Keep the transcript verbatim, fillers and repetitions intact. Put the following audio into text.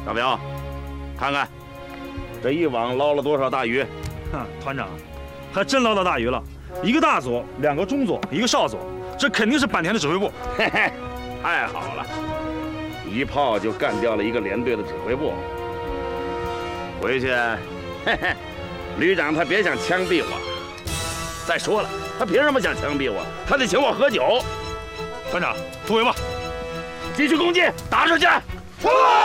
大彪，看看这一网捞了多少大鱼？ 哼，团长，还真捞到大鱼了，一个大佐，两个中佐，一个少佐，这肯定是坂田的指挥部。 嘿嘿，太好了，一炮就干掉了一个连队的指挥部。回去，嘿嘿，旅长他别想枪毙我。再说了，他凭什么想枪毙我？他得请我喝酒。 团长，突围吧， 继续攻击，打出去！